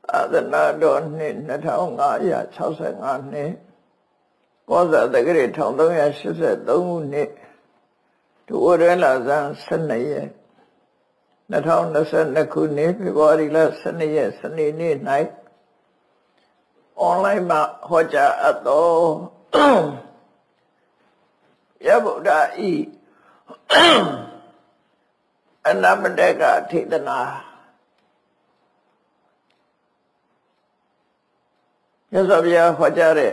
Adana Doni Nataunga Chosangani Koza the Great Tondoya she said Doni to Urela than Sanaye Nataun the Sanakuni Pibori less Sanaye Sanini night only ma Hoja Ato Yabuda E Anamadega Tidana Yasavia Hojare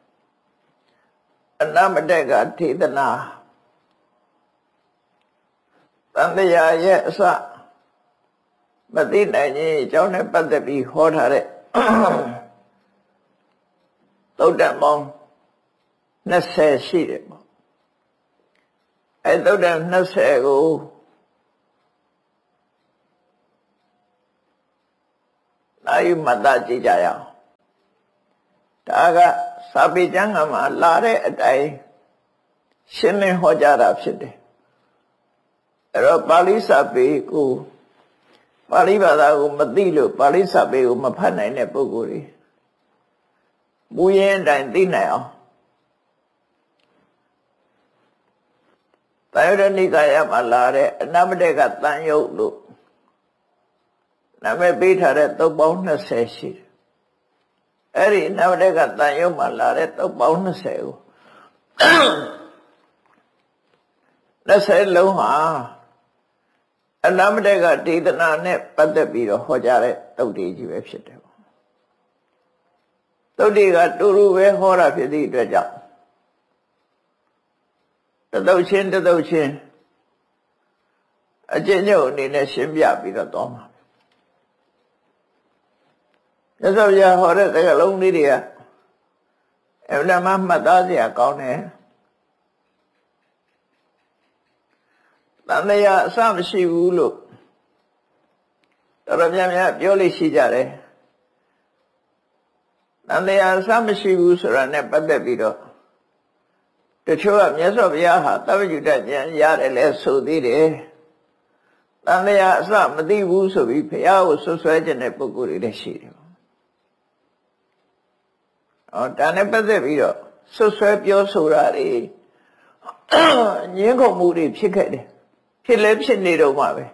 Anamadega Tidana Tandaya Yesa Madina Jone Padabi Hotare Todamong Nase Shirimo I told them Nasego Nayu Madaji Jaya Taga Sabijangama Lare at I Shimmy Hojara City. Palisa Beku Palibada Madilu, Palisa Beku Mapana in a Puguri. Buyen and Dinao. Tayranikaya Malare, Namadega Tanyo look. Name beat her at the bonus says. Eri Namadega Tanyo Malare to bonus sale. Let's say Loha. And Namadega did not net but the beat of Hojare, Todi Jiveshit. Todi got Turu Hora Fidi Draja. The Doshin, a genuine in a Shimbia be the Doma. Yes, of your horror, they are lonely dear. Every mamma does the account. Then they are some she who look. The Ramya Yoli Shijare. Then they are some she who surrender but the video. The show of yes of Yaha, W. Yare less so did it. Then they are some of the woos of Ipia so sweat and a Pukuri de Shiro. Oh, Tanepa the video, so swept your surari. Yanko Moody chicken. He lives in Nido Mabe.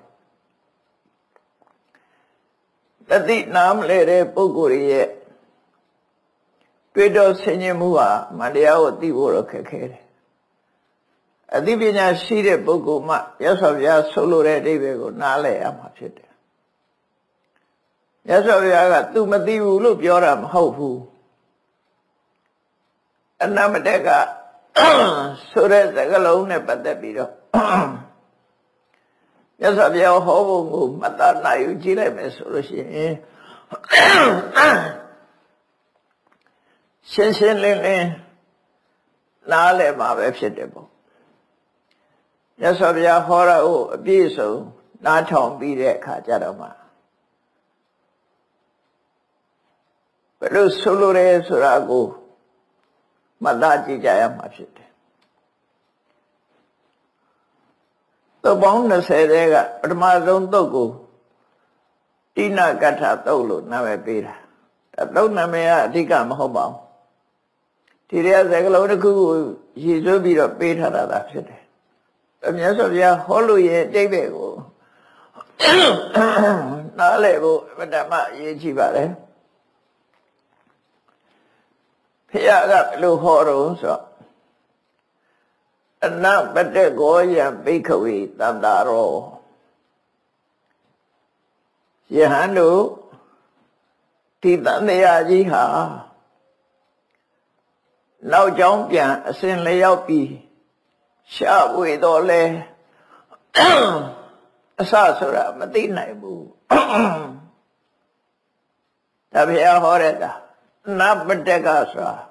The Nam lady Pukuri. Twido Senyamua, Madiao Divoro Kake. A divina seeded Boguma, yes of ya solo redigo, Nale Amachit. Yes of ya to Madiu look yoram hofu. And Namadega so that the galone but the video. Yes of ya hovu, Matana, you Chile, Solution. Shenlin Nale ma vegetable. Yes, of ya horror, a biso, not on be there, Kajarama. But those solure surago, Madaji Jayamashit. The bonus said, but my own dogo. Tina Gata Tolo, never beat. That don't name Tika Mahobam. Tiria Zagaloku, she should be a Peter that city. The yes of ya Holuye, David. Nalego, Madama Yechibare. Here got little horrors. And now, but the Goya bakery, Dandaro. Yahanu, Titania Jiha. Now jump ya, a sin lay out be. Sharp with all a Sasura, Matina boo. Tabia Horeda, Namadegasa.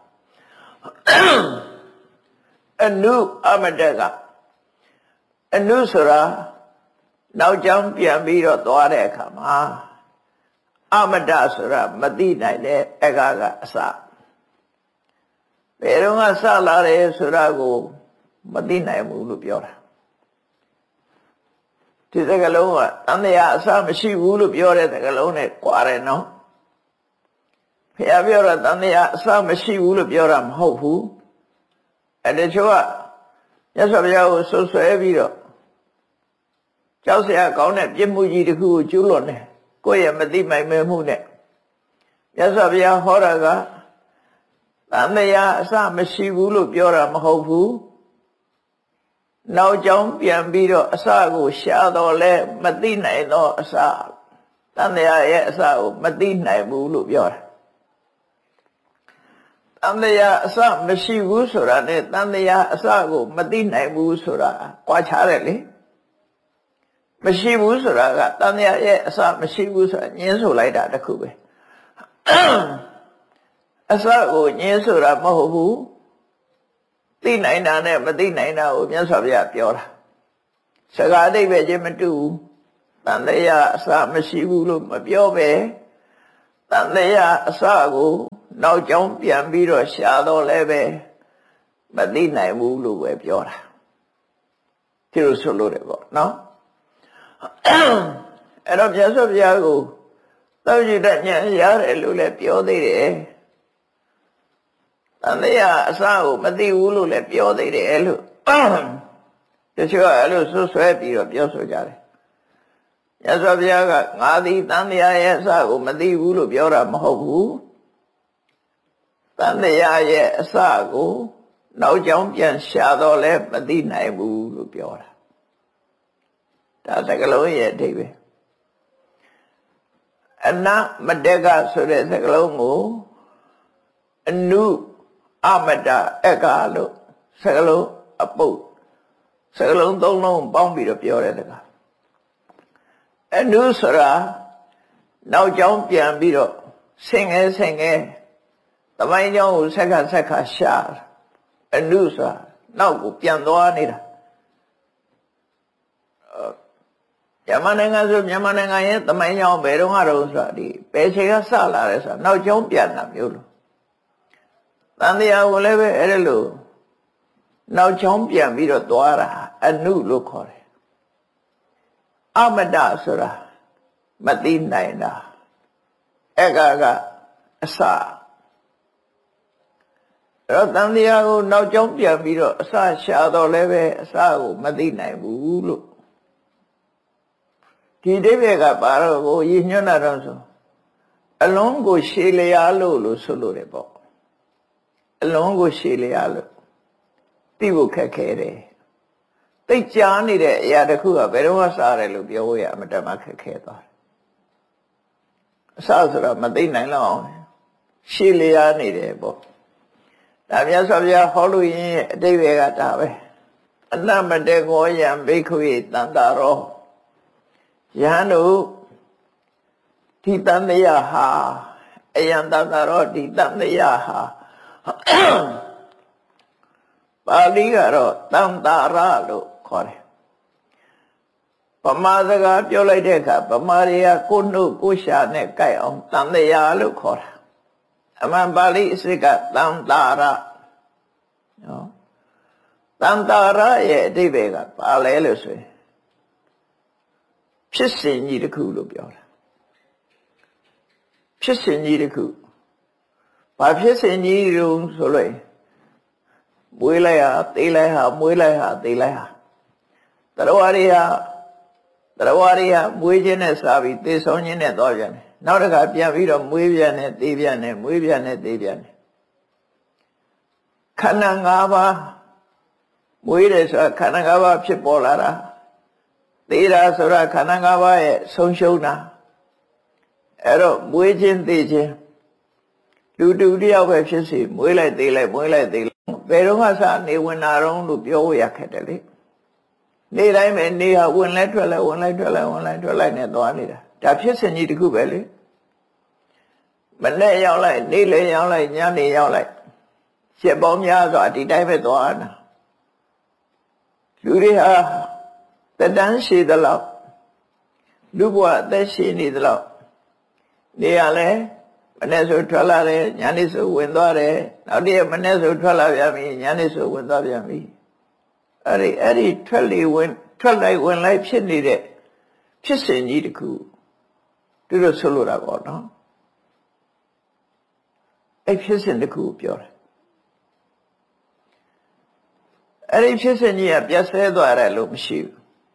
A new Amadega. A new Sura. Now jump ya, be your daughter come. Amadasura, Madina, Egaga Sa. Perunga Salare Surago. Madina Mulupiora. Tizagaloma, and the Assam she would be your at the Galone, Quareno. ဖះပြောတာတန်တရားအစမရှိဘူးလို့ပြောတာမဟုတ်ဘူးအဲ့တချို့ကမြတ်စွာဘုရားကိုဆွဆွဲပြီးတော့ကြောက်စရာကောင်းတဲ့ပြစ်မှုကြီးတစ်ခုကိုကျူးလွန်တယ်ကိုယ့်ရဲ့မသိမိုင်မဲမှုနဲ့မြတ်စွာဘုရားဟောတာကတန်တရားအစမရှိဘူးလို့ပြောတာမဟုတ်ဘူးနောက်ကြောင်းပြန်ပြီးတော့အစကိုရှာတော့လဲမသိနိုင်တော့အစတန်တရားရဲ့အစကိုမသိနိုင်ဘူးလို့ပြောတာတန်တရားအစမရှိဘူးဆိုတာနဲ့တန်တရားအစကိုမသိနိုင်ဘူးဆိုတာကွာခြားတယ်လေမရှိဘူးဆိုတာကတန်တရားရဲ့အစမရှိဘူးဆိုတာညင်းဆိုလိုက်တာတခုပဲအစကိုညင်းဆိုတာမဟုတ်ဘူးသိနိုင်တာနဲ့မသိနိုင်တာကိုမြတ်စွာဘုရားပြောတာစကားအဓိပ္ပာယ်ချင်းမတူဘူးတန်တရားအစမရှိဘူးလို့မပြောပဲတန်တရားအစကိုနောက်ကြောင်းပြန်ပြီးတော့ရှာတော့လည်းပဲမသိနိုင်ဘူးလို့ပဲပြောတာဒီလိုဆိုလို့တယ်ပေါ့နော်အဲ့တော့မြတ်စွာဘုရားကိုသောจิตဉာဏ်ရတယ်လို့လည်းပြောသေးတယ်တန်တရားအစကိုမသိဘူးလို့လည်းပြောသေးတယ်လို့တချို့ကအဲ့လိုဆွဲပြီးတော့ပြောဆိုကြတယ်မြတ်စွာဘုရားကငါသည်တန်တရားရဲ့အစကိုမသိဘူးလို့ပြောတာမဟုတ်ဘူးတန်တရားရဲ့အစကိုနောက်ကြောင်းပြန်ရှာတော့လဲမသိနိုင်ဘူးလို့ပြောတာဒါစကားလုံးရဲ့အဓိပ္ပာယ်အနမတက်ကဆိုတဲ့စကားလုံးကိုအနုအမတအက္ခလို့စကားလုံးအပုတ်စကားလုံးသုံးလုံးပေါင်းပြီးတော့ပြောတဲ့တကားအနုဆိုတာနောက်ကြောင်းပြန်ပြီးတော့ဆင်ငယ်သမိုင်းကြောင်းကိုဆက်ခါရှာအနုဆိုတာနောက်ကိုပြန်သွားနေတာမြန်မာနိုင်ငံဆိုမြန်မာနိုင်ငံရဲ့သမိုင်းကြောင်းဘယ်တော့မှတော့ဆိုတာဒီဘယ်ချိန်ကစလာတယ်ဆိုတာနောက်ကြောင်းပြန်တာမျိုးလို့တန်တရားကိုလည်းပဲအဲ့ဒါလို့နောက်ကြောင်းပြန်ပြီးတော့သွားတာအနုလို့ခေါ်တယ်အမတဆိုတာမသိနိုင်တာအက္ခကအစအဲ့တော့တန်တရားကိုနောက်ကြောင်းပြန်ပြီးတော့အစရှာတော့လည်းပဲအစကိုမသိနိုင်ဘူးလို့ဒီအဓိပ္ပာယ်ကဘာလို့ကိုရည်ညွှန်းတာတော့ဆိုအလုံးကိုရှည်လျားလို့ဆိုလို့တယ်ပေါ့အလုံးကိုရှည်လျားလို့သိဖို့ခက်ခဲတယ်သိကြားနေတဲ့အရာတစ်ခုကဘယ်တော့မှစားတယ်လို့ပြောရအမတမခက်ခဲသွားတယ်အစဆိုတာမသိနိုင်လောက်အောင်ရှည်လျားနေတယ်ပေါ့ဒါမြတ်စွာဘုရားဟောလို့ရင်အတိတ်ကဒါပဲအနမတေကောယံဘိက္ခုေတန်တာရောယဟန်တို့ဒီတန်တရားဟာအယံတန်တာရောဒီတန်တရားဟာပါဠိကတော့တန်တာရလို့ခေါ်တယ်ဗမာစကားပြောလိုက်တဲ့အခါဗမာတွေကကိုနှုတ်ကိုရှာနဲ့ကြိုက်အောင်တန်တရားလို့ခေါ်တာအမှန်ပါဠိအစစ်ကတန်တာရနော်တန်တာရရဲ့အဓိပ္ပာယ်ကဘာလဲလို့ဆိုရင်ဖြစ်စဉ်ကြီးတစ်ခုလို့ပြောတာဖြစ်စဉ်ကြီးတစ်ခုဘာဖြစ်စဉ်ကြီးတုံးဆိုလို့မွေးလိုက်ဟာသေလိုက်ဟာမွေးလိုက်ဟာသေလိုက်ဟာတရားတွေကမွေးခြင်းနဲ့စားပြီးသေဆုံးခြင်းနဲ့သွားပြန်တယ်နောက်တစ်ခါပြန်ပြီးတော့မွေးပြန်တယ်သေပြန်တယ်မွေးပြန်တယ်သေပြန်တယ်ခန္ဓာ၅ပါးမွေးတယ်ဆိုတာခန္ဓာ၅ပါးဖြစ်ပေါ်လာတာသေတာဆိုတာခန္ဓာ၅ပါးရဲ့ဆုံးရှုံးတာအဲ့တော့မွေးခြင်းသေခြင်းလူတူတယောက်ပဲဖြစ်စီမွေးလိုက်သေလိုက်မွေးလိုက်သေလိုက်ဘယ်တော့မှစနေဝင်တာတော့လို့ပြောရခက်တယ်လေနေ့တိုင်းပဲနေဟာဝင်လဲထွက်လဲဝင်လဲထွက်လဲဝင်လဲထွက်လိုက်နဲ့သွားနေတာဒါဖြစ်စဉ်ကြီးတစ်ခုပဲလေမနေ့ရောက်လိုက်နေ့လေရောက်လိုက်ညနေရောက်လိုက်ရှစ်ပေါင်းများစွာဒီတိုင်းပဲသွားတာလူတွေဟာတတန်းရှိသလောက်လူဘဝအသက်ရှိနေသလောက်နေရလဲမနေ့ဆိုထွက်လာတယ်ညနေဆိုဝင်သွားတယ်နောက်တည့်မနေ့ဆိုထွက်လာပြန်ပြီညနေဆိုဝင်သွားပြန်ပြီအဲ့ဒီထွက်လိုက်ဝင်လိုက်ဖြစ်နေတဲ့ဖြစ်စဉ်ကြီးတစ်ခုသူတို့ဆိုလိုတာပေါ့နော်အဲ့ဖြစ်စဉ်တစ်ခုကိုပြောတယ်အဲ့ဒီဖြစ်စဉ်ကြီးကပြတ်ဆဲသွားတယ်လို့မရှိဘူး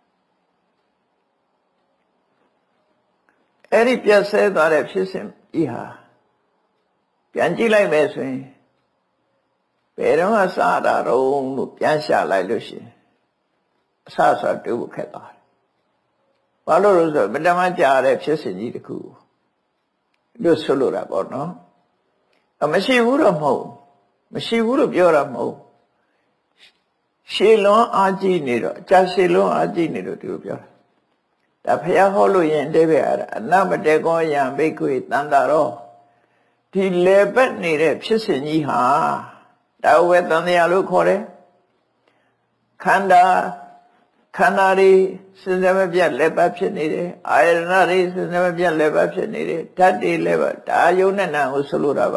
အဲ့ဒီပြတ်ဆဲသွားတဲ့ဖြစ်စဉ်ကြီးဟာပြန်ကြည့်လိုက်မယ်ဆိုရင်ဘယ်တော့မှစတာတော့လို့ပြန်ရှာလိုက်လို့ရှိရင်အစဆိုတူခက်သွားတယ်ဘာလို့လဲဆိုတော့မတမကြားတဲ့ဖြစ်စဉ်ကြီးတစ်ခုလို့ဆိုလိုတာပေါ့နော်မရှိဘူးတော့မဟုတ်မရှိဘူးလို့ပြောတာမဟုတ်ရှေလွန်အားကြီးနေတော့အကြရှေလွန်အားကြီးနေတော့ဒီလိုပြောတာဒါဖះဟောလို့ရင်အတိပ္ပယ်အနမတေကောယံဘိက္ခွေတန်တာရောဒီလေပတ်နေတဲ့ဖြစ်စဉ်ကြီးဟာဒါဝေတန်တရားလို့ခေါ်တယ်ခန္ဓာတွေစဉ်ဆက်မပြတ်လက်ပတ်ဖြစ်နေတယ်အာယတနာတွေစဉ်ဆက်မပြတ်လက်ပတ်ဖြစ်နေတယ်ဓာတ်တွေလက်ပတ်ဒါယုံနဲ့နာကိုဆိုလိုတာပါ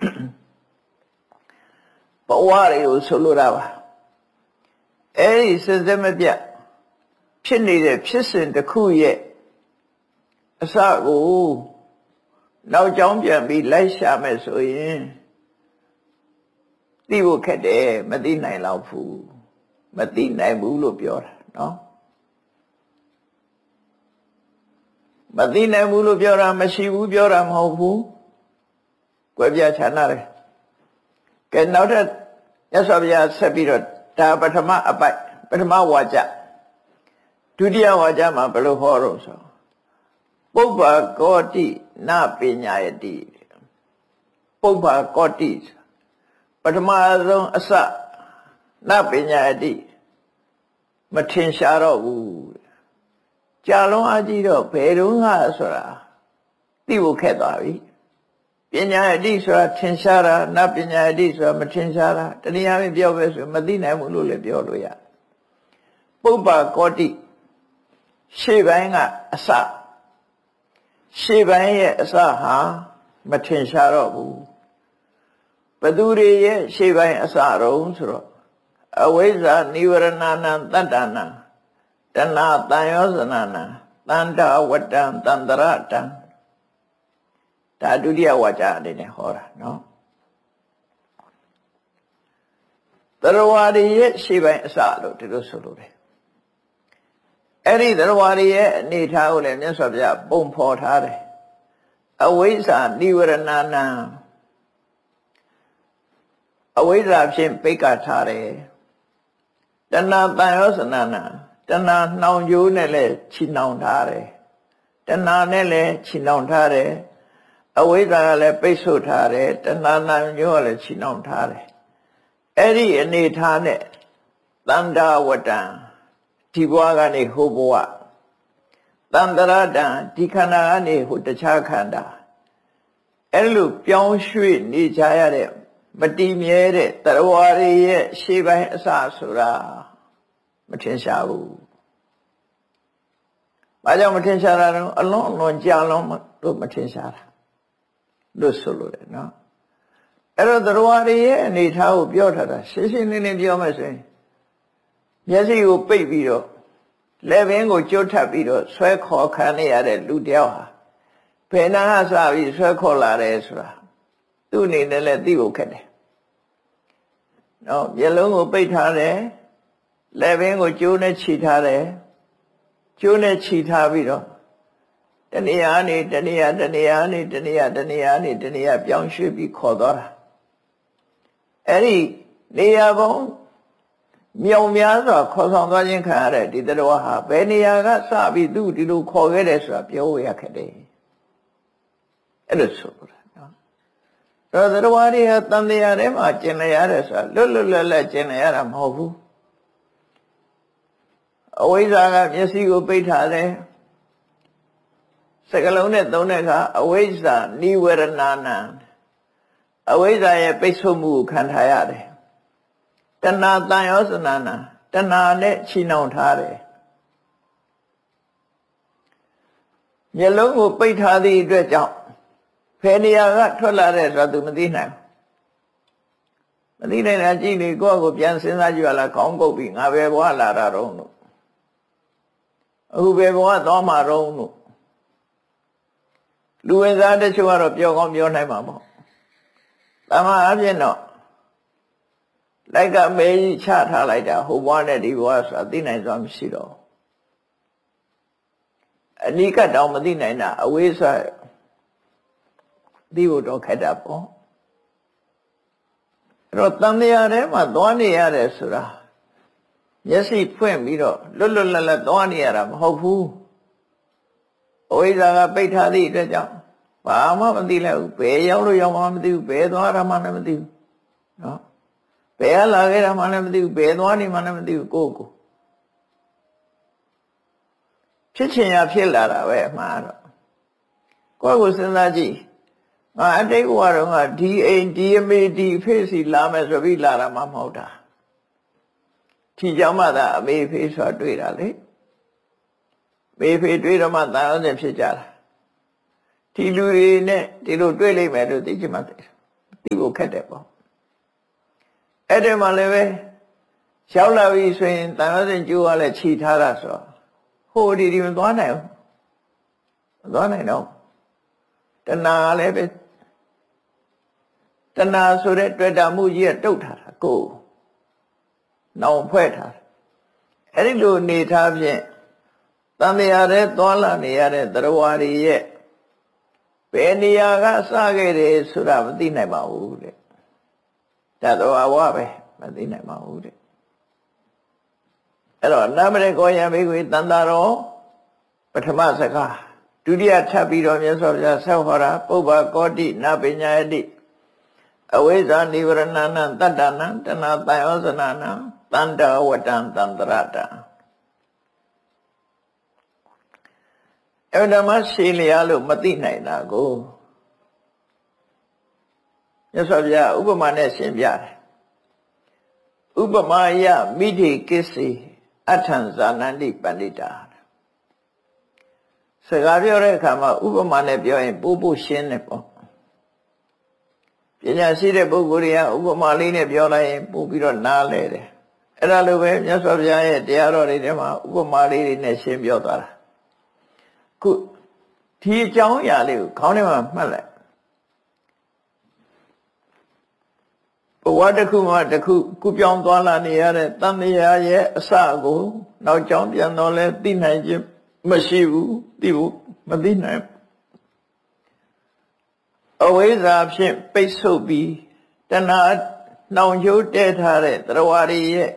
ဘဝတွေကိုဆိုလိုတာပါအဲ့ဒီစဉ်ဆက်မပြတ်ဖြစ်နေတဲ့ဖြစ်စဉ်တစ်ခုရဲ့အစကိုနောက်ကြောင်းပြန်ပြီးလိုက်ရှာမယ်ဆိုရင်သိဖို့ခက်တယ်မသိနိုင်တော့ဘူးမသိနိုင်ဘူးလို့ပြောတာနော်မသိနိုင်ဘူးလို့ပြောတာမရှိဘူးပြောတာမဟုတ်ဘူးကွဲပြားခြားနာတယ်ကဲနောက်ထပ်မြတ်စွာဘုရားဆက်ပြီးတော့ဒါပထမအပိုက်ပထမဝါကျဒုတိယဝါကျမှာဘယ်လိုဟောတော့ဆိုပုပ္ပါကောတိနပညာယတိပုပ္ပါကောတိပထမဆုံးအစနပညာယတိမထင်ရှားတော့ဘူးကြာလုံးအကြည့်တော့ဘယ်တော့မှဆိုတာသိဖို့ခက်သွားပြီပညာယတိဆိုတာထင်ရှားတာနပညာယတိဆိုတာမထင်ရှားတာတနည်းအားဖြင့်ပြောပဲဆိုမသိနိုင်ဘူးလို့လည်းပြောလို့ရပုပ္ပါကောတိရှေ့ပိုင်းကအစရှေ့ပိုင်းရဲ့အစဟာမထင်ရှားတော့ဘူးဘသူတွေရဲ့ရှေ့ပိုင်းအစတော့ဆိုတော့အဝိဇ္ဇာနိဝရဏနာတတ္တနာတဏှာတန်ယောဇနာနာတန္တာဝတ္တံတန္တရတံဒါဒုတိယဝါကျအနေနဲ့ဟောတာနော်သရဝါရီရဲ့ရှေ့ပိုင်းအစလို့ဒီလိုဆိုလို့တယ်အဲ့ဒီသရဝါရီရဲ့အနေထားကိုလည်းမြတ်စွာဘုရားပုံဖော်ထားတယ်အဝိဇ္ဇာနိဝရဏနာအဝိဇ္ဇာဖြင့်ပိတ်ကထားတယ်တဏှာတန်ယောဇနာနာတဏှာနှောင်ကြိုးနဲ့လည်းချီနှောင်ထားတယ်တဏှာနဲ့လည်းချီနှောင်ထားတယ်အဝိဇ္ဇာကလည်းပိတ်ဆို့ထားတယ်တဏှာနှောင်ကြိုးကလည်းချီနှောင်ထားတယ်အဲ့ဒီအနေထားနဲ့တန္တာဝတ္တံဒီဘဝကနေဟိုဘဝတန္တရတံဒီခန္ဓာကနေဟိုတခြားခန္ဓာအဲ့လိုပြောင်းရွှေ့နေကြရတဲ့မတည်မြဲတဲ့တရဝါတွေရဲ့ရှေ့ပိုင်းအစဆိုတာမထင်ရှားဘူး။ဘာကြောင့်မထင်ရှားတာလဲအလွန်ကြာလွန်လို့မထင်ရှားတာလို့ဆိုလို့တယ်နော်။အဲ့တော့တရဝါတွေရဲ့အနေထားကိုပြောထားတာရှင်းရှင်းလင်းလင်းပြောမယ်ဆိုရင်မျက်စိကိုပိတ်ပြီးတော့လက်ဘင်းကိုကြိုးထပ်ပြီးတော့ဆွဲခေါ်ခံနေရတဲ့လူတယောက်ဟာဘယ်နာစပြီးဆွဲခေါ်လာတယ်ဆိုတာသူ့အနေနဲ့လည်းသိဖို့ခက်တယ်။နော်မျက်လုံးကိုပိတ်ထားတယ်လက်ဘင်းကိုကြိုးနဲ့ခြိထားတယ်ကျိုးနဲ့ခြိထားပြီးတော့တဏှာနေတဏှာတဏှာနေတဏှာတဏှာနေတဏှာပြောင်းရွှေ့ပြီးခေါ်သွားတာအဲ့ဒီနေရာပေါင်းမြောင်များစွာခေါ်ဆောင်သွားခြင်းခံရတဲ့ဒီတတော်ဟာဘယ်နေရာကစပြီးသူ့ဒီလိုခေါ်ခဲ့တယ်ဆိုတာပြောရခက်တယ်အဲ့လိုဆိုတာနော်တတော်တွေဟာတန်တရားထဲမှာကျင်လည်ရတယ်ဆိုတာလွတ်လွတ်လပ်လပ်ကျင်လည်ရတာမဟုတ်ဘူးအဝိဇ္ဇာကမျက်စိကိုပိတ်ထားတယ်စကလုံးနဲ့သုံးတဲ့အခါအဝိဇ္ဇာနိဝရဏနာအဝိဇ္ဇာရဲ့ပိတ်ဆို့မှုကိုခံထားရတယ်တဏှာတန်ယောဇနာနာတဏှာနဲ့ချီနှောင်ထားတယ်မျက်လုံးကိုပိတ်ထားသည့်အတွက်ကြောင့်ဖယ်နေရာကထွက်လာတဲ့ဆိုတာသူမသိနိုင်မသိနိုင်တာကြည့်လေကိုယ့်ကိုပြန်စဉ်းစားကြည့်ရလားခေါင်းကုပ်ပြီးငါပဲဘဝလာတာတော့လို့အခုပဲဘဝသွားမှာတော့လို့လူဝင်စားတချို့ကတော့ပြောကောင်းပြောနိုင်မှာမဟုတ်တမန်အပြင်တော့လိုက်ကမေးကြီးချထားလိုက်တာဟိုဘွားနဲ့ဒီဘွားဆိုတာသိနိုင်စွာမရှိတော့အနိကတောင်မသိနိုင်တာအဝေးဆိုသိဖို့တော့ခက်တာပေါ့အဲ့တော့တန်တရားထဲမှာသွားနေရတယ်ဆိုတာမျက်စိဖွင့်ပြီးတော့လွတ်လွတ်လပ်လပ်သွားနေရတာမဟုတ်ဘူးအဝိဇ္ဇာကပိတ်ထားသည့်အတွက်ကြောင့်ဘာမှမသိလိုက်ဘူးဘယ်ရောက်လို့ရောက်မှမသိဘူးဘယ်သွားတာမှလည်းမသိဘူးနော်ဘယ်လာခဲ့တာမှလည်းမသိဘူးဘယ်သွားနေမှလည်းမသိဘူးကိုယ့်ကိုဖြစ်ချင်ရဖြစ်လာတာပဲအမှားတော့ကိုယ့်ကိုစဉ်းစားကြည့်ငါအတိတ်ဘဝတော့ငါဒီအိမ်ဒီအမေဒီဖေးစီလာမယ်ဆိုပြီးလာတာမှမဟုတ်တာထီကြောင့်မှသာအမေဖေးဆိုတာတွေ့တာလေမေဖေးတွေ့တော့မှတန်ရုံးစင်ဖြစ်ကြတာဒီလူတွေနဲ့ဒီလိုတွေ့လိမ့်မယ်လို့သိချင်မှသိဖို့ခက်တယ်ပေါ့အဲ့ဒီမှာလည်းပဲရောက်လာပြီဆိုရင်တန်ရုံးစင်ကျိုးကလည်းခြိထားတာဆိုတော့ဟိုဒီမသွားနိုင်ဘူးမသွားနိုင်တော့တဏှာလည်းပဲတဏှာဆိုတဲ့တွေ့တာမှုကြီးကတုတ်ထားတာကိုနောင်ဖွဲ့ထားတယ်အဲ့ဒီလိုနေထားဖြင့်တန်တရားတဲ့သွားလာနေရတဲ့တရားဝါတွေရဲ့ဘယ်နေရာကစခဲ့တယ်ဆိုတာမသိနိုင်ပါဘူးတဲ့ဒါတော့ဝါပဲမသိနိုင်ပါဘူးတဲ့အဲ့တော့နာမရေကောယံဘေကွေတန်တာရောပထမစကားဒုတိယထပ်ပြီးတော့မြတ်စွာဘုရားဆက်ဟောတာပုဗ္ဗကောတိနပညာယတိအဝိဇ္ဇာနိဝရဏနံတတ္တနံတဏ္ဍတယောဇနနံတန္တဝတံတန္တရတံအဲ့ဒါမှရှင်းလျားလို့မသိနိုင်တာကိုမြတ်စွာဘုရားဥပမာနဲ့ရှင်းပြတယ်ဥပမာယမိတိကိစ္စေအထံဇာနန္တိပဏိတာစကားပြောတဲ့အခါမှာဥပမာနဲ့ပြောရင်ပို့ရှင်းတယ်ပေါ့ပညာရှိတဲ့ပုဂ္ဂိုလ်တွေကဥပမာလေးနဲ့ပြောလိုက်ရင်ပို့ပြီးတော့နားလဲတယ်အဲ့ဒါလိုပဲမြတ်စွာဘုရားရဲ့တရားတော်တွေထဲမှာဥပမာလေးတွေနဲ့ရှင်းပြောသွားတာခုဒီအကြောင်းအရာလေးကိုခေါင်းထဲမှာမှတ်လိုက်ဘဝတစ်ခုမှတစ်ခုကုပြောင်းသွားလာနေရတဲ့တန်တရားရဲ့အစကိုနောက်ကြောင်းပြန်တော့လဲသိနိုင်ခြင်းမရှိဘူးသိဖို့မသိနိုင်အဝိဇ္ဇာဖြင့်ပိတ်ဆို့ပြီးတဏှာနှောင်ချိုးတဲထားတဲ့တရားဝါတွေရဲ့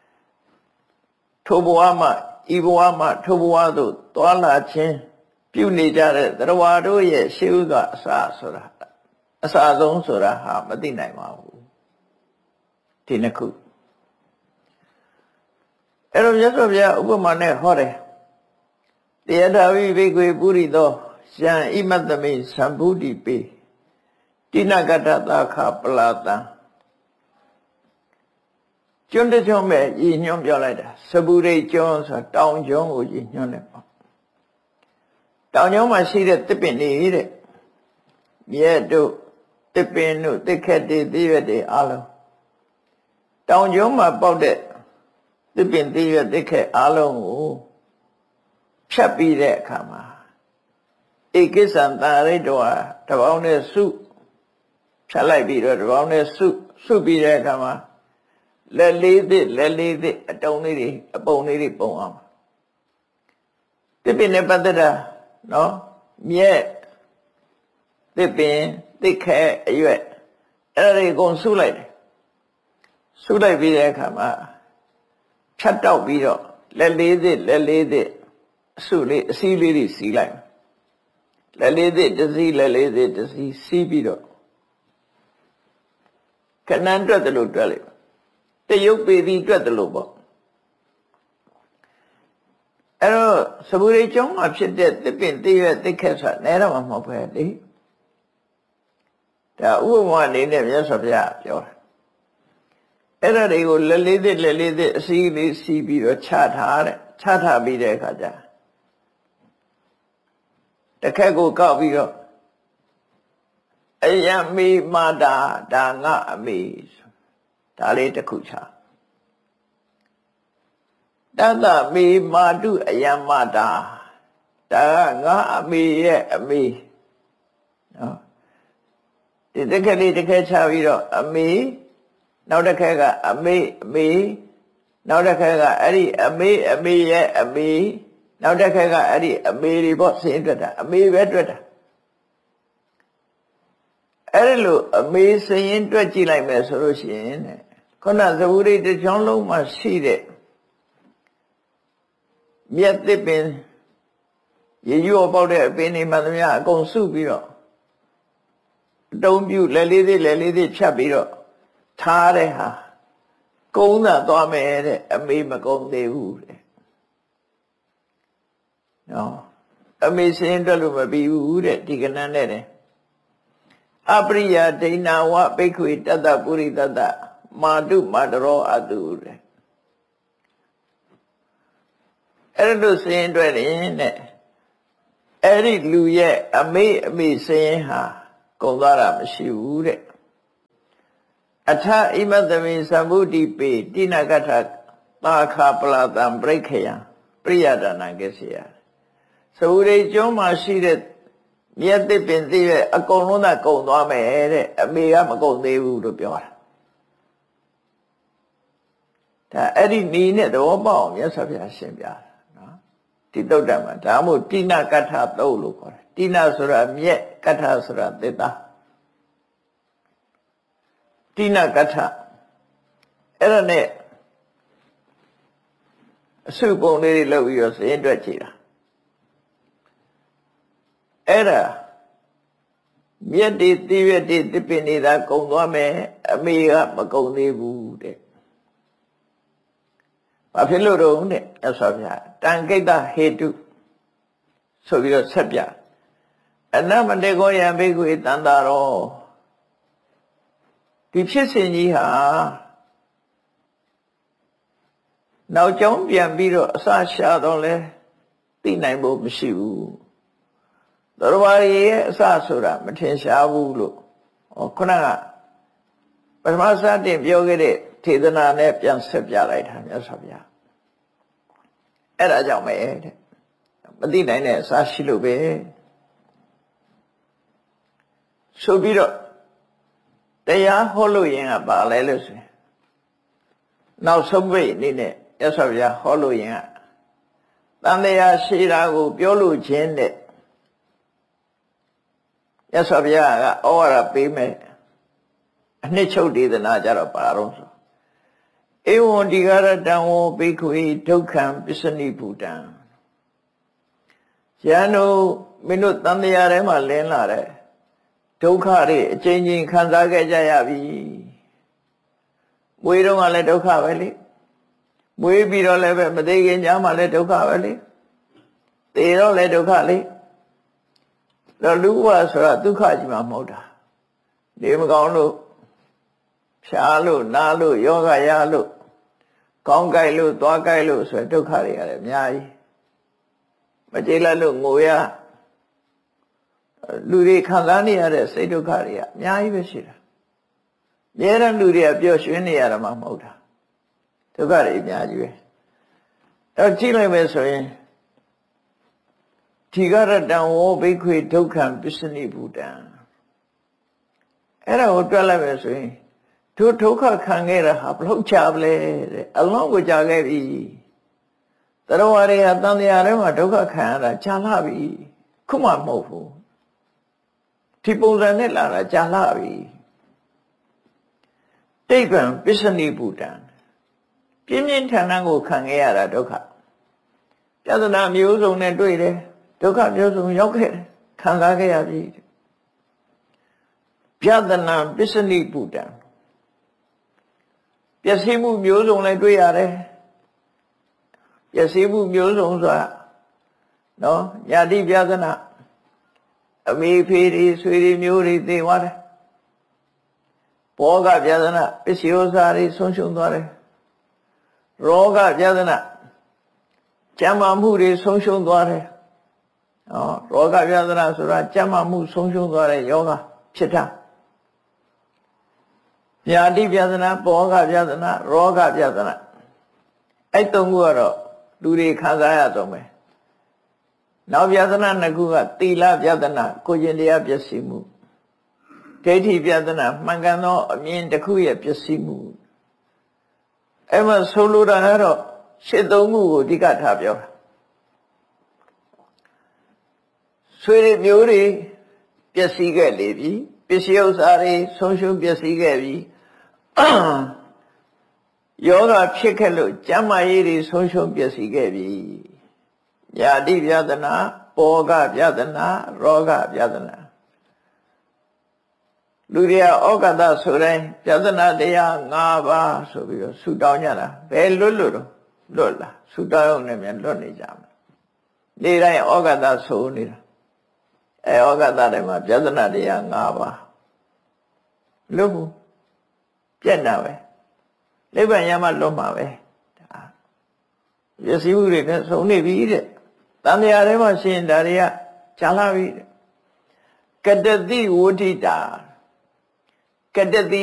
ထိုဘဝမှဤဘဝမှထိုဘဝသို့သွားလာခြင်းပြုနေကြတဲ့တရားဝါတို့ရဲ့ရှေးဥစွာအစဆိုတာအစဆုံးဆိုတာဟာမသိနိုင်ပါဘူးဒီနှစ်ခုအဲ့တော့မြတ်စွာဘုရားဥပမာနဲ့ဟောတယ်တရားတော်ဝိဘိကွေပုရိသောယံဣမတ္တမိသံဗုဒ္ဓိပေတိနကတ္တသာခပလာတံကျွန်းတစ်ကျွန်းပဲရည်ညွှန်းပြောလိုက်တာစပုရိတ်ကျွန်းဆိုတောင်ကျွန်းကိုရည်ညွှန်းတယ်ပေါ့တောင်ကျွန်းမှာရှိတဲ့တစ်ပင်နေတဲ့မြဲတို့တစ်ပင်တို့တစ်ခက်တွေသီးရွက်တွေအလုံးတောင်ကျွန်းမှာပေါက်တဲ့တစ်ပင်သီးရွက်တစ်ခက်အလုံးကိုဖြတ်ပြီးတဲ့အခါမှာဧကိစ္စံတာရိတ္တဝါတပေါင်းနဲ့စုဖြတ်လိုက်ပြီးတော့တပေါင်းနဲ့စုပြီးတဲ့အခါမှာလက်လေးသစ်အတုံးလေးတွေအပုံလေးတွေပုံအောင်တစ်ပင်နဲ့ပတ်သက်တာနော်မြဲတစ်ပင်တစ်ခဲအရွက်အဲ့ဒါတွေအကုန်စုလိုက်တယ်စုလိုက်ပြီးတဲ့အခါမှာဖြတ်တောက်ပြီးတော့လက်လေးသစ်အစုလေးအစည်းလေးတွေစီးလိုက်လက်လေးသစ်တစ်စီးလက်လေးသစ်တစ်စီးစီးပြီးတော့ခဏတွက်တယ်လို့တွက်လိုက်တရုပ်ပေပြီးတွက်တယ်လို့ပေါ့အဲ့တော့စပုရိကျွန်းမှာဖြစ်တဲ့တစ်ပင်တရွက်တစ်ခက်ဆိုတာနဲတော့မှမဟုတ်ပဲလေဒါဥပမာအနေနဲ့မြတ်စွာဘုရားပြောတာအဲ့ဒါတွေကိုလက်လေးသစ်အစည်းလေးစီးပြီးတော့ချထားပြီးတဲ့အခါကျတစ်ခက်ကိုကောက်ပြီးတော့အယံမေမာတာဒါငါအမေဒါလေးတစ်ခုချတတမေမာတုအယံမတာဒါငါအမေရဲ့အမေနော်တဒီတစ်ခက်လေးတစ်ခက်ချပြီးတော့အမေနောက်တစ်ခက်ကအမေနောက်တစ်ခက်ကအဲ့ဒီအမေရဲ့အမေနောက်တစ်ခက်ကအဲ့ဒီအမေတွေပေါ့စရင်တွက်တာအမေပဲတွက်တာအဲ့ဒီလိုအမေစရင်တွက်ကြည့်လိုက်မယ်ဆိုလို့ရှိရင်တဲ့ခုနသဘူရိတစ်ချောင်းလုံးမှာရှိတဲ့မြက်သစ်ပင်ရေရွပေါက်တဲ့အပင်တွေမှသမျှအကုန်စုပြီးတော့အတုံးပြုလက်လေးသေးဖြတ်ပြီးတော့ထားတဲ့ဟာကုန်းသာသွားမယ်တဲ့အမေမကုန်းသေးဘူးတဲ့နော်အမေစရင်တွက်လို့မပြီးဘူးတဲ့ဒီကဏ္ဍနဲ့တဲ့အပရိယဒိဏဝဘိက္ခွေတတ္တပုရိတတ္တမာတုမာတရောအတုတဲ့အဲ့လိုစရင်တွက်ရင်တဲ့အဲ့ဒီလူရဲ့အမေစရင်ဟာကုံသွားတာမရှိဘူးတဲ့အထဣမသမိသံဗုဒ္ဓိပေတိနကထသာခာပလာတံပရိခယံပရိယဒနာကိစ္စယသဝရိကျွန်းမှာရှိတဲ့မြတ်သစ်ပင်သေးရဲ့အကုန်လုံးသာကုံသွားမယ်တဲ့အမေကမကုံသေးဘူးလို့ပြောတာဒါအဲ့ဒီနီးနဲ့သဘောပေါက်အောင်မြတ်စွာဘုရားရှင်းပြတာနော်ဒီတုတ်တံမှာဒါမှမဟုတ်တိနကထသုတ်လို့ခေါ်တယ်တိနဆိုတာမြက်ကထဆိုတာသစ်သားတိနကထအဲ့ဒါနဲ့အစုပုံလေးတွေလုပ်ပြီးတော့စရင်တွက်ကြည့်တာအဲ့ဒါမြက်တွေတိရွက်တွေတစ်ပင်တွေသာကုံသွားမယ်အမေကမကုံသေးဘူးတဲ့ဘာဖြစ်လို့တော့တဲ့အဲ့ဆိုဗျာတန်ကိတ္တဟေတုဆိုပြီးတော့ဆက်ပြအနမတေကောယံဘိက္ခွေတန်တာရောဒီဖြစ်စဉ်ကြီးဟာနောက်ကြောင်းပြန်ပြီးတော့အစရှာတော့လဲသိနိုင်ဖို့မရှိဘူးသရဝရီရဲ့အစဆိုတာမထင်ရှားဘူးလို့ခုနကပထမစတင်ပြောခဲ့တဲ့ထေသနာနဲ့ပြန်ဆက်ပြလိုက်တာမြတ်စွာဘုရားအဲ့ဒါကြောင့်ပဲတဲ့မသိနိုင်တဲ့အစရှိလို့ပဲဆိုပြီးတော့တရားဟောလို့ရင်ကပါလဲလို့ဆိုရင်နောက်ဆုံးပိတ်အနေနဲ့မြတ်စွာဘုရားဟောလို့ရင်ကတန်တရားရှိတာကိုပြောလို့ခြင်းတဲ့မြတ်စွာဘုရားကဩဝါဒပေးမယ်အနှစ်ချုပ်ဒေသနာကြတော့ပါတော့ဆိုဧဝံဒီဃရတံဝဘိက္ခွေဒုက္ခံပစ္စနိဘူတံယန္တုမင်းတို့တန်တရားထဲမှာလင်းလာတဲ့ဒုက္ခတွေအကျဉ်းချင်းခံစားခဲ့ကြရပြီမွေးတော့ကလည်းဒုက္ခပဲလေမွေးပြီးတော့လည်းပဲမသေးခင်ညာမှာလည်းဒုက္ခပဲလေသေတော့လည်းဒုက္ခလေတော့လူဘဝဆိုတာဒုက္ခကြီးမှမဟုတ်တာနေမကောင်းလို့ဖြားလို့နားလို့ယောဂရလို့ကောင်းကြိုက်လို့သွားကြိုက်လို့ဆိုဒုက္ခတွေရတယ်အများကြီးမကြေလိုက်လို့ငိုရလူတွေခံစားနေရတဲ့စိတ်ဒုက္ခတွေကအများကြီးပဲရှိတာအများအားလူတွေကပျော်ရွှင်နေရတာမှမဟုတ်တာဒုက္ခတွေအများကြီးပဲအဲ့ကြည့်လိုက်မယ်ဆိုရင်ဒီဃရတံဝဘိက္ခွေဒုက္ခံပစ္စနိဘူတံအဲ့ဒါကိုတွက်လိုက်မယ်ဆိုရင်တို့ဒုက္ခခံခဲ့တာဟာဘလို့ကြာပလဲတဲ့အလုံးကိုကြာခဲ့ပြီတရဝရတွေကတန်တရားထဲမှာဒုက္ခခံရတာကြာလာပြီခုမှမဟုတ်ဘူးဒီပုံစံနဲ့လာတာကြာလာပြီတိဗ္ဗံပစ္စနိဘူတံပြင်းပြင်းထန်ထန်ကိုခံခဲ့ရတာဒုက္ခပြဿနာမျိုးစုံနဲ့တွေ့တယ်ဒုက္ခမျိုးစုံရောက်ခဲ့တယ်ခံစားခဲ့ရပြီပြဿနာပစ္စနိဘူတံပျက်စီးမှုမျိုးစုံလည်းတွေ့ရတယ်ပျက်စီးမှုမျိုးစုံဆိုတာနော်ညာတိပြဿနာအမေဖေးတွေဆွေတွေမျိုးတွေသိသွားတယ်ဘောဂပြဿနာပစ္စည်းဥစ္စာတွေဆုံးရှုံးသွားတယ်ရောဂပြဿနာကျန်းမာမှုတွေဆုံးရှုံးသွားတယ်ရောဂပြဿနာဆိုတာကျန်းမာမှုဆုံးရှုံးသွားတဲ့ယောဂဖြစ်တာညာတိပြဿနာဘောဂပြဿနာရောဂပြဿနာအဲ့သုံးခုကတော့လူတွေခံစားရတော့မယ်နောက်ပြဿနာနှစ်ခုကသီလပြဿနာကိုကျင့်တရားပျက်စီးမှုဒိဋ္ဌိပြဒနာမှန်ကန်သောအမြင်တစ်ခုရဲ့ပျက်စီးမှုအဲ့မှာဆိုလိုတာကတော့ရှစ်သုံးခုကိုအဓိကထားပြောတာဆွေတွေမျိုးတွေပျက်စီးခဲ့လေပြီပစ္စည်းဥစ္စာတွေဆုံးရှုံးပျက်စီးခဲ့ပြီယောဂဖြစ်ခဲ့လို့ကျမ်းမာရေးတွေဆုံးရှုံးပျက်စီးခဲ့ပြီယာတိပြဒနာပောဂပြဒနာရောဂပြဒနာလူတွေကဩကတဆိုတိုင်းပြဒနာတရား၅ပါးဆိုပြီးတော့ဆူတောင်းကြတာဘယ်လွတ်တော့လွတ်လားဆူတောင်းရုံနဲ့မြန်လွတ်နေကြမှာနေတိုင်းဩကတဆိုနေတာဩကတထဲမှာပြဒနာတရား၅ပါးလွတ်ဘူးပြက်တာပဲနိဗ္ဗာန်ရမှလွတ်မှာပဲဒါရစီမှုတွေနဲ့ဆုံးနေပြီတဲ့တန်တရားထဲမှာရှင်ဒါတွေကကြာလာပြီတဲ့ကတတိဝဋ္ဌိတာကတတိ